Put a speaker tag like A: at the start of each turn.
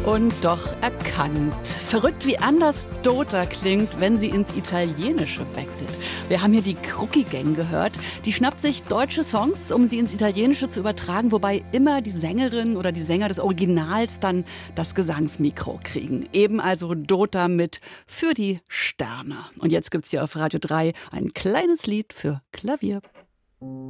A: und doch erkannt. Verrückt, wie anders Dota klingt, wenn sie ins Italienische wechselt. Wir haben hier die Krucki Gang gehört. Die schnappt sich deutsche Songs, um sie ins Italienische zu übertragen, wobei immer die Sängerin oder die Sänger des Originals dann das Gesangsmikro kriegen. Eben also Dota mit Für die Sterne. Und jetzt gibt's hier auf Radio 3 ein kleines Lied für Klavier.